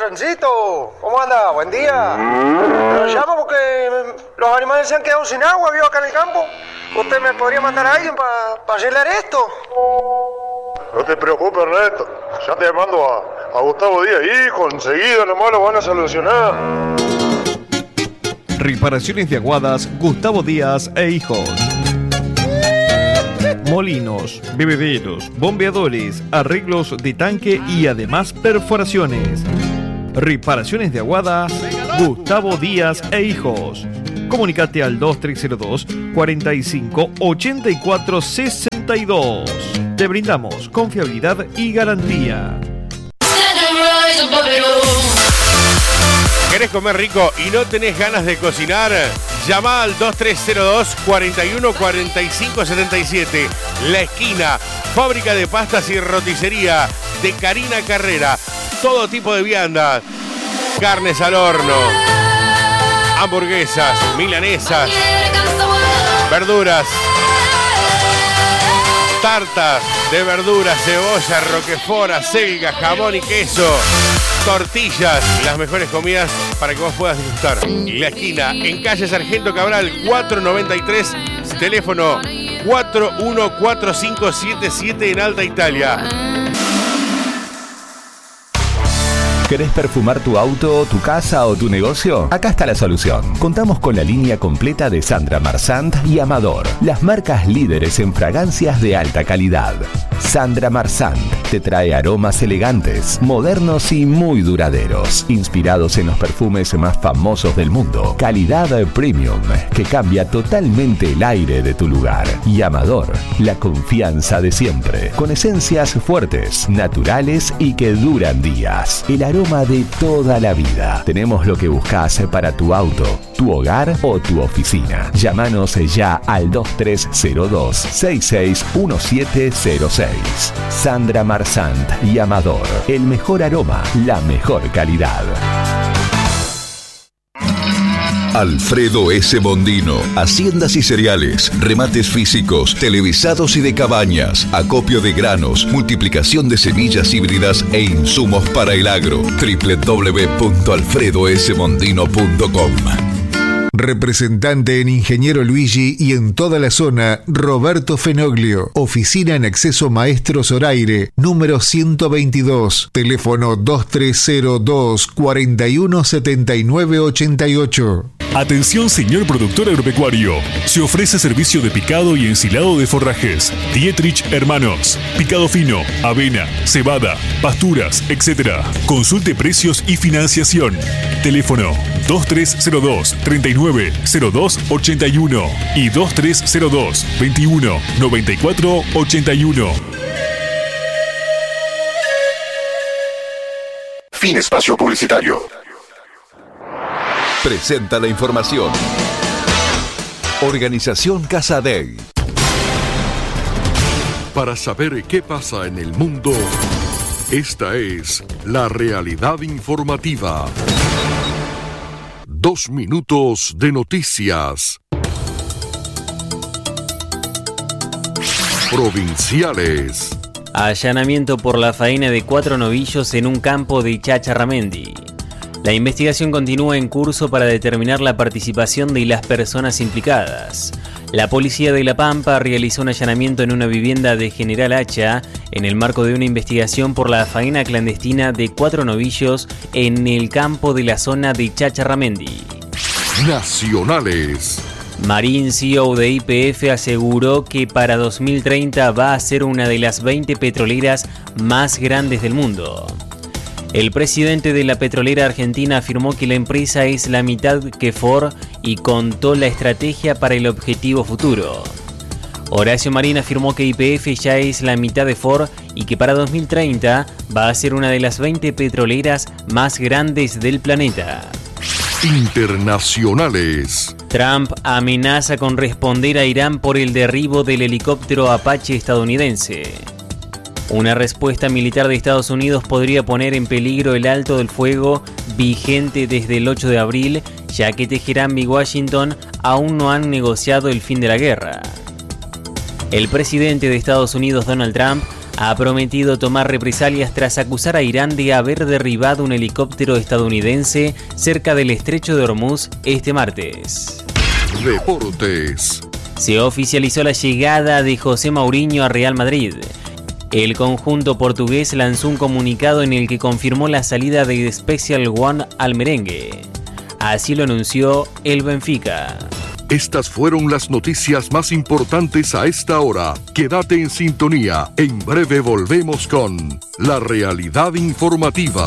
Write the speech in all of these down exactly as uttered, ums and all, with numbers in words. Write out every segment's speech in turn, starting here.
Juancito. ¿Cómo anda? Buen día. Lo llamo porque los animales se han quedado sin agua, vivo acá en el campo. ¿Usted me podría mandar a alguien para pa arreglar esto? No te preocupes, Ernesto. Ya te mando a, a Gustavo Díaz, hijo. Enseguida nomás lo van a solucionar. Reparaciones de Aguadas, Gustavo Díaz e Hijos. Molinos, bebederos, bombeadores, arreglos de tanque y además perforaciones. Reparaciones de Aguadas, Gustavo Díaz e Hijos. Comunicate al dos tres cero dos, cuarenta y cinco, ochenta y cuatro sesenta y dos. Te brindamos confiabilidad y garantía. ¿Querés comer rico y no tenés ganas de cocinar? Llama al dos tres cero dos, cuarenta y uno, cuarenta y cinco setenta y siete. La Esquina, fábrica de pastas y roticería de Karina Carrera. Todo tipo de viandas, carnes al horno, hamburguesas, milanesas, verduras, tartas de verduras, cebolla, roquefort, acelga, jamón y queso, tortillas, las mejores comidas para que vos puedas disfrutar. La Esquina, en calle Sargento Cabral cuatrocientos noventa y tres, teléfono cuatro uno cuatro cinco siete siete en Alta Italia. ¿Querés perfumar tu auto, tu casa o tu negocio? Acá está la solución. Contamos con la línea completa de Sandra Marsant y Amador, las marcas líderes en fragancias de alta calidad. Sandra Marsant te trae aromas elegantes, modernos y muy duraderos, inspirados en los perfumes más famosos del mundo. Calidad premium que cambia totalmente el aire de tu lugar. Y Amador, la confianza de siempre, con esencias fuertes, naturales y que duran días. El aroma de toda la vida. Tenemos lo que buscas para tu auto, tu hogar o tu oficina. Llámanos ya al dos tres cero dos, seis seis uno siete cero seis. Sandra Marsant y Amador. El mejor aroma, la mejor calidad. Alfredo S. Mondino, haciendas y cereales, remates físicos, televisados y de cabañas, acopio de granos, multiplicación de semillas híbridas e insumos para el agro. doble u doble u doble u punto alfredo s mondino punto com. Representante en Ingeniero Luigi y en toda la zona, Roberto Fenoglio. Oficina en acceso Maestro Zoraire, número ciento veintidós. Teléfono dos tres cero dos, cuarenta y uno setenta y nueve ochenta y ocho. Atención señor productor agropecuario. Se ofrece servicio de picado y ensilado de forrajes. Dietrich Hermanos. Picado fino, avena, cebada, pasturas, etcétera. Consulte precios y financiación. Teléfono dos tres cero dos, treinta y nueve cero dos ochenta y uno y dos tres cero dos, veintiuno noventa y cuatro ochenta y uno. Fin espacio publicitario. Presenta la información. Organización Casadei. Para saber qué pasa en el mundo, esta es la realidad informativa. Dos minutos de noticias. Provinciales. Allanamiento por la faena de cuatro novillos en un campo de Chacharramendi. La investigación continúa en curso para determinar la participación de las personas implicadas. La policía de La Pampa realizó un allanamiento en una vivienda de General Hacha en el marco de una investigación por la faena clandestina de cuatro novillos en el campo de la zona de Chacharramendi. Nacionales. Marín, C E O de Y P F, aseguró que para dos mil treinta va a ser una de las veinte petroleras más grandes del mundo. El presidente de la petrolera argentina afirmó que la empresa es la mitad que Ford y contó la estrategia para el objetivo futuro. Horacio Marín afirmó que Y P F ya es la mitad de Ford y que para dos mil treinta va a ser una de las veinte petroleras más grandes del planeta. Internacionales. Trump amenaza con responder a Irán por el derribo del helicóptero Apache estadounidense. Una respuesta militar de Estados Unidos podría poner en peligro el alto del fuego vigente desde el ocho de abril, ya que Teherán y Washington aún no han negociado el fin de la guerra. El presidente de Estados Unidos, Donald Trump, ha prometido tomar represalias tras acusar a Irán de haber derribado un helicóptero estadounidense cerca del estrecho de Hormuz este martes. Deportes. Se oficializó la llegada de José Mourinho a Real Madrid. El conjunto portugués lanzó un comunicado en el que confirmó la salida de Special One al merengue. Así lo anunció el Benfica. Estas fueron las noticias más importantes a esta hora. Quédate en sintonía. En breve volvemos con La Realidad Informativa.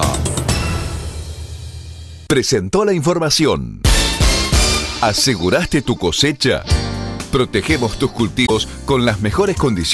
Presentó la información. ¿Aseguraste tu cosecha? Protegemos tus cultivos con las mejores condiciones